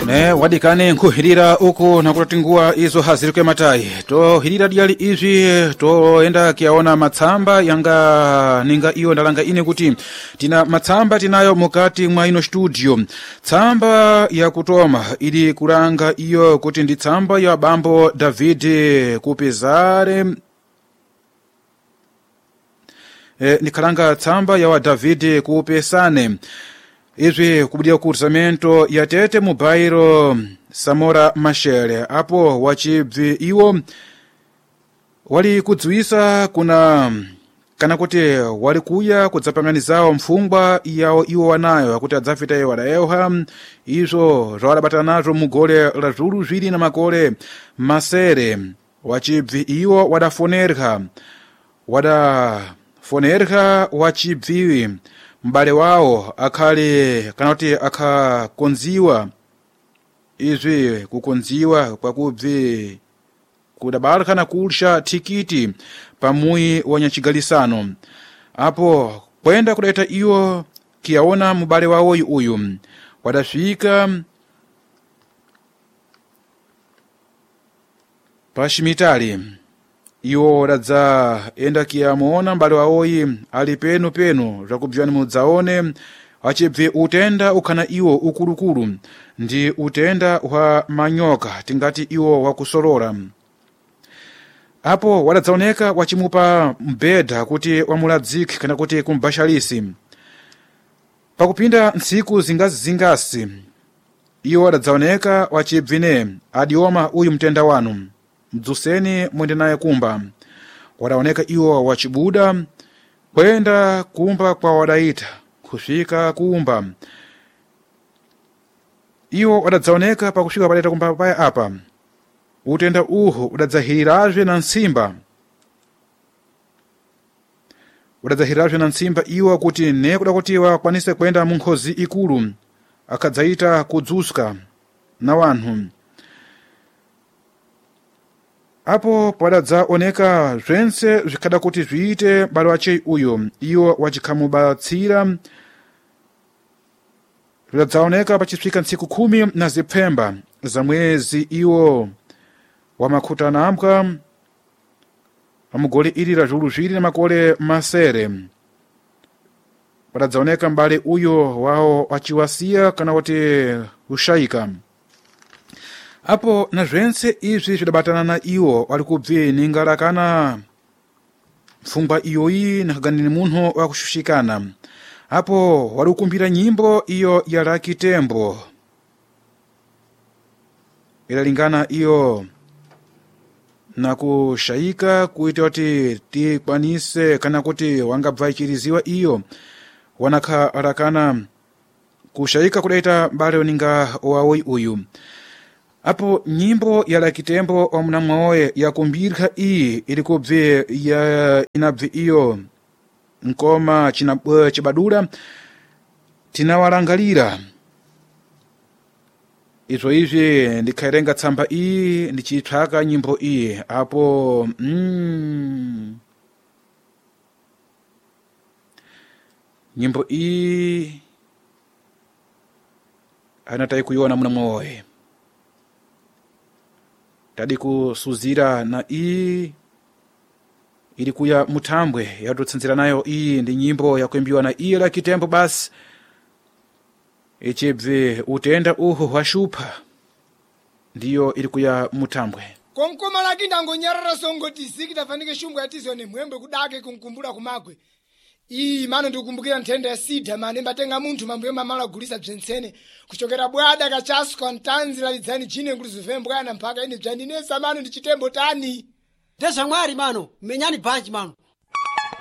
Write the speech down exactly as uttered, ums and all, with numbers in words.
ne wadikane nkuhirira uku nakutingua izo hazirikwe matai to hirira diali izvi to enda kiaona matsamba yanga ninga iyo ndalanga ine kuti tina matsamba tinayo mukati mwa ino studio. Tsamba ya kutoma ili kuranga iyo kuti ndi tsamba ya bambo David Kupezare. E, nikalanga tsamba ya wa David Kupesane izvi kubudia kursamento ya tete mubairo Samora Machel apo wachibvi iwo wali kudziwisa kuna kana kuti wali kuya kudzapanganizawo mfungwa yawo iwo wanayo kuti adzafita iwo wadayoha izo zvawadabatana nazo mugole la zulu zviri na makole masere wachibvi iwo wadafonerha wadafonerha wachibviwi mbale wao akhale kana kuti akhakonziwa izvi kukonziwa kwakubvi kudabarakana kulsha tikiti pamui wanyachigalisano apo kwenda kudaita iwo kiaona mubale wao uyu wadafika pashimitali iwo wadadza enda kiamuona mbale waoyi ali penu penu zakubvyani mudzaone wachibve utenda ukhana iwo ukulukulu ndi utenda wa manyoka tingati iwo wakusorora. Apo wadadzaoneka wachimupa mbeda kuti wamuladziki kana kuti kumbashalisi pakupinda ntsiku zingazi zingasi iwo wadadzaoneka wachibvine adioma uyu mtenda wanu mdzuseni mwende naye kumba. Wadaoneka iwo wachibuda kwenda kumba kwa wadaita kusvika kumba iwo wadadzaoneka pakusvika padaita kumba paya apa utenda uhu udadzahirazve na nsimba udadzahirazve na nsimba iwo kuti nekuda kuti wakwanise kwenda munkhozi ikulu akadzaita kudzuska na wanhu. Apo padadzaoneka zvense zvikada kuti zviite bale wache uyo iwo wachikhamubatsira zvidadzaoneka pachisvika ntsiku khumi na zipfemba za mwezi iwo wamakhutanamka pamugole ili la zulu zviri na makole masere padadzaoneka mbale uyo wao wachiwasiya kana kuti ushaika. Apo na zvense izvi zvidabatana na iwo wali kubvi ningalakana mfungwa iyoyi nakaganini munhu wakushushikana. Apo wali kukumbira nyimbo iyo ya Lucky Tembo ilalingana iyo na kushaika kuita kuti tikwanise kana kuti wangabva ichiriziwa iyo wanakharakana kushaika kudaita bale uninga wawoyi uyu. Apo nyimbo ya Lucky Tembo omunamwaoye yakumbirha iyi ili kubve ya inabve iyo nkoma china chibadula tinawalangalira izvo izvi ndikhairenga tsamba iyi ndichitsvaka nyimbo iyi apo mm, nyimbo iyi anatai kuiona munamwaoye tadi kusuzira na iyi ili kuya mutambwe yatotsinzira nayo iyi ndi nyimbo yakuimbiwa na iyi Lucky Tembo basi ichibve utenda uhu washupha ndiyo ili kuya mutambwe konkoma laki ndangonyarara songoti ziki tafanike shumbu yatizo ne mwembe kudake kunkumbula kumagwe iyi mano ndikukumbukira nthenda ya sida mane mbatenga munthu mambuye mamala gulisa bzentsene kuchokera bwada kachasko ntanzi lalidzani chine ngulizuvembwana mpaka ine bzandinesa mano ndi chitembo tani ndeza mwari mano menyani bhanji mano